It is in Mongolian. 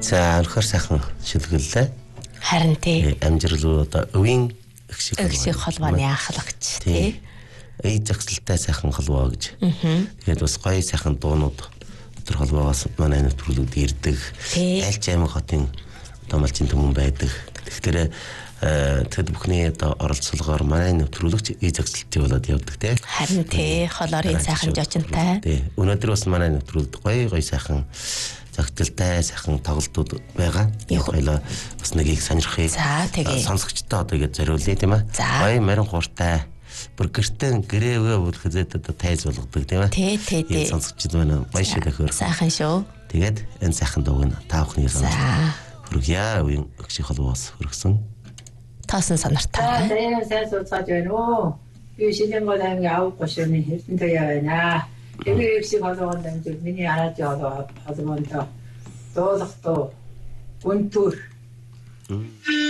За өнөхөр сайхан шүлгэллээ. Харин тий. Амжирлуу одоо өвийн Өгшиг холбооны ахлагч тий. Ий загсалтай сайхан холбоо гэж. Тэгээд бас гоё сайхан дуунууд дотор холбоогоос манай нэвтрүүлэгд ирдэг. Айлч аймаг хотын томалжийн түмэн байдаг. Тэгэхээр тэд бүхний одоо оролцоогоор манай нэвтрүүлэгч ий загсалтын болоод явдаг тий. Харин тий холорын сайхан жожинтай. Тий. Өнөөдөр бас манай нэвтрүүлэгд гоё сайхан загталтай сайхан тоглолтууд байгаа. Яг хоёлаа бас нэгийг сонирхъя. За тэгээ. Сонсогчтой одоо ингэж зориулъя тийм ээ. Гоё марин хууртай. Бүр гэртэн гэрээвээ бүлхэзээд одоо тайз болгодог тийм ээ. Тий. Сонсогчд манай гоё шүү дөхөр. Сайхан шүү. Тэгээд энэ сайхан дууг нь та бүхний сонсож хүргье. Үеийн өгшиг холбоос хүргэсэн. Тоосон сониртай. За энэ сайн сууцгааж байна уу? Би Шилэнбод аймгийн Авг гошны Эрдэнэтэй байна. Тэгээ өгшиг холбоонд амжиг миний радио холбоонд дуулах дуу Гүнтүр